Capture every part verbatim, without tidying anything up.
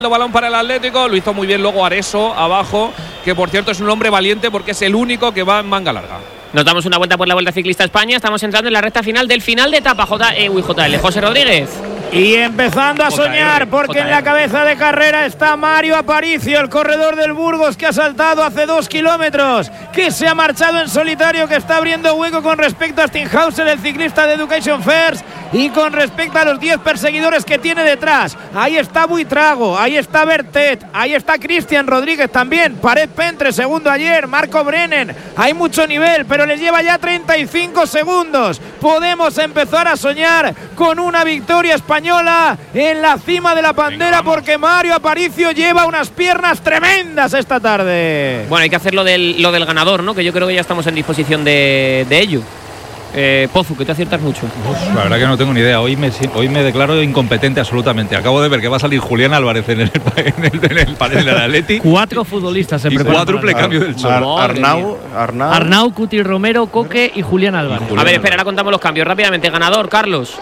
balón para el Atlético, lo hizo muy bien luego Areso abajo, que por cierto es un hombre valiente porque es el único que va en manga larga. Nos damos una vuelta por la Vuelta Ciclista España. Estamos entrando en la recta final del final de etapa. J, eh, uy, J L, José Rodríguez. Y empezando a soñar, porque en la cabeza de carrera está Mario Aparicio, el corredor del Burgos, que ha saltado hace dos kilómetros, que se ha marchado en solitario, que está abriendo hueco con respecto a Stinghausen, el ciclista de Education First, y con respecto a los diez perseguidores que tiene detrás. Ahí está Buitrago, ahí está Bertet, ahí está Cristian Rodríguez también, Paret Pentre, segundo ayer, Marco Brennen. Hay mucho nivel, pero les lleva ya treinta y cinco segundos. Podemos empezar a soñar con una victoria española en la cima de la bandera, porque Mario Aparicio lleva unas piernas tremendas esta tarde. Bueno, hay que hacer lo del, lo del ganador, ¿no? Que yo creo que ya estamos en disposición de, de ello. Eh, Pozu, que te aciertas mucho. Uf, la verdad que no tengo ni idea. Hoy me, hoy me declaro incompetente absolutamente. Acabo de ver que va a salir Julián Álvarez en el, en el, en el panel del Atleti. Cuatro futbolistas se y preparan. Cuádruple cambio del sol. Ar Arnau, Arnau, Arnau, Cuti Romero, Coque y Julián Álvarez. A ver, espera, ahora contamos los cambios rápidamente. Ganador, Carlos.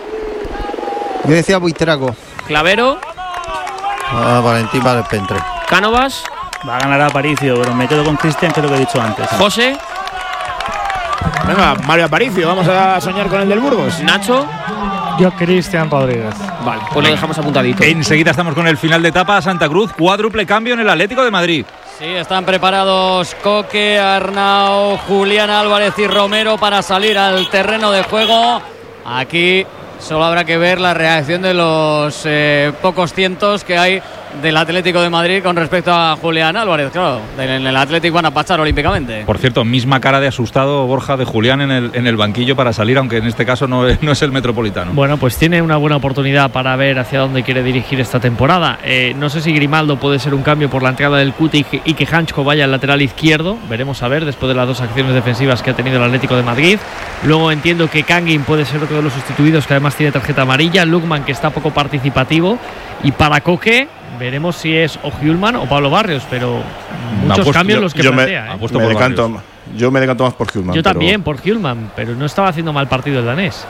Yo decía Buitrago. Clavero. Ah, Valentín Paret Pentre. Cánovas. Va a ganar Aparicio, pero me quedo con Cristian, que es lo que he dicho antes. José. Venga, Mario Aparicio, vamos a soñar con el del Burgos. Nacho. Yo, Cristian Rodríguez. Vale, pues lo dejamos apuntadito. Enseguida estamos con el final de etapa. Santa Cruz, cuádruple cambio en el Atlético de Madrid. Sí, están preparados Coque, Arnau, Julián Álvarez y Romero para salir al terreno de juego. Aquí solo habrá que ver la reacción de los eh, pocos cientos que hay del Atlético de Madrid con respecto a Julián Álvarez. Claro, en el Atlético van a pachar olímpicamente. Por cierto, misma cara de asustado Borja de Julián en el, en el banquillo para salir, aunque en este caso no es, no es el Metropolitano. Bueno, pues tiene una buena oportunidad para ver hacia dónde quiere dirigir esta temporada. Eh, no sé si Grimaldo puede ser un cambio por la entrada del Cuti y que Hanchko vaya al lateral izquierdo. Veremos a ver, después de las dos acciones defensivas que ha tenido el Atlético de Madrid. Luego entiendo que Kangin puede ser otro de los sustituidos, que además tiene tarjeta amarilla. Lukman, que está poco participativo. Y para Coque veremos si es o Hjulman o Pablo Barrios, pero muchos apuesto, cambios yo, los que yo plantea. Me, ¿eh? me decanto, yo me decanto más por Hjulman. Yo pero... también por Hjulman, pero no estaba haciendo mal partido el danés.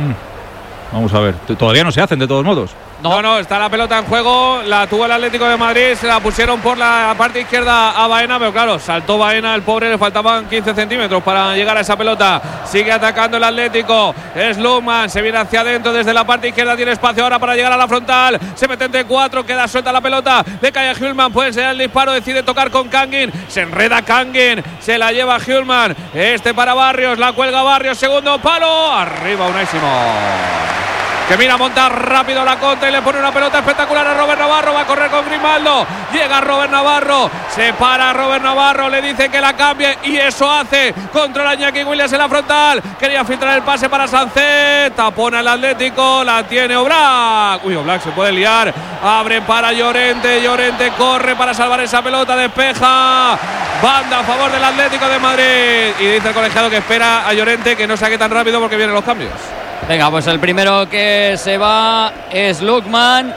Mm. Vamos a ver, todavía no se hacen de todos modos. No, no, está la pelota en juego, la tuvo el Atlético de Madrid, se la pusieron por la parte izquierda a Baena, pero claro, saltó Baena, el pobre, le faltaban quince centímetros para llegar a esa pelota. Sigue atacando el Atlético, es Lukman, se viene hacia adentro desde la parte izquierda, tiene espacio ahora para llegar a la frontal, se mete entre cuatro, queda suelta la pelota, le cae a Hjulman, puede ser el disparo, decide tocar con Kangin, se enreda Kangin, se la lleva Hjulman, este para Barrios, la cuelga Barrios, segundo palo, arriba Unai Simón, que mira, monta rápido la contra y le pone una pelota espectacular a Robert Navarro, va a correr con Grimaldo, llega Robert Navarro, se para Robert Navarro, le dice que la cambie y eso hace, controla Iñaki Williams en la frontal, quería filtrar el pase para Sancet, tapona el Atlético, la tiene Oblak, uy, Oblak se puede liar, abre para Llorente, Llorente corre para salvar esa pelota, despeja, banda a favor del Atlético de Madrid, y dice el colegiado que espera a Llorente que no saque tan rápido porque vienen los cambios. Venga, pues el primero que se va es Lukman.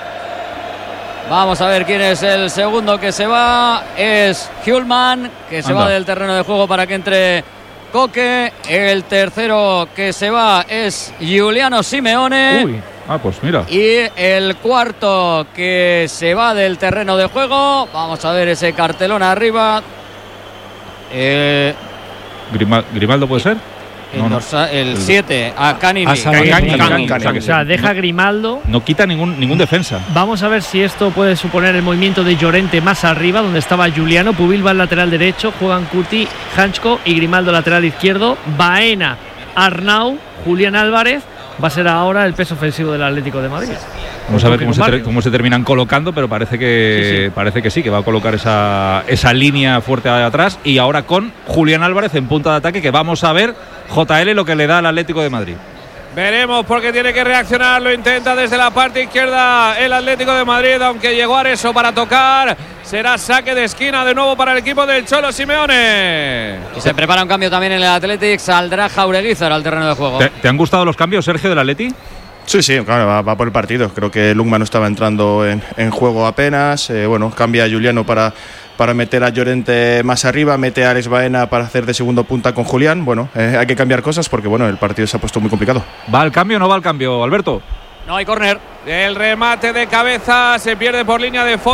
Vamos a ver quién es el segundo que se va. Es Hjulman, que se Anda. va del terreno de juego para que entre Coque. El tercero que se va es Giuliano Simeone. Uy, ah, pues mira. Y el cuarto que se va del terreno de juego. Vamos a ver ese cartelón arriba. Eh, Grimal, ¿Grimaldo puede ser? El No, dorsa- el siete, a Canini. A Canini. Canini, Canini. Canini. O sea, deja Grimaldo. No quita ningún, ningún defensa. Vamos a ver si esto puede suponer el movimiento de Llorente más arriba, donde estaba Giuliano. Pubil va al lateral derecho, juegan Cuti, Hanchko y Grimaldo lateral izquierdo. Baena, Arnau, Julián Álvarez. Va a ser ahora el peso ofensivo del Atlético de Madrid. Vamos a ver cómo se, ter- cómo se terminan colocando, pero parece que Sí, sí. parece que sí, que va a colocar esa, esa línea fuerte de atrás. Y ahora con Julián Álvarez en punta de ataque, que vamos a ver J L lo que le da al Atlético de Madrid. Veremos porque tiene que reaccionar, lo intenta desde la parte izquierda el Atlético de Madrid, aunque llegó Areso para tocar, será saque de esquina de nuevo para el equipo del Cholo Simeone. Y se prepara un cambio también en el Athletic, saldrá Jaureguizar al terreno de juego. ¿Te, te han gustado los cambios, Sergio, del Atleti? Sí, sí, claro, va, va por el partido. Creo que Lukman no estaba entrando en, en juego apenas. Eh, bueno, cambia a Giuliano para, para meter a Llorente más arriba, mete a Alex Baena para hacer de segundo punta con Julián. Bueno, eh, hay que cambiar cosas porque bueno, el partido se ha puesto muy complicado. ¿Va al cambio o no va al cambio, Alberto? No hay córner. El remate de cabeza se pierde por línea de fondo.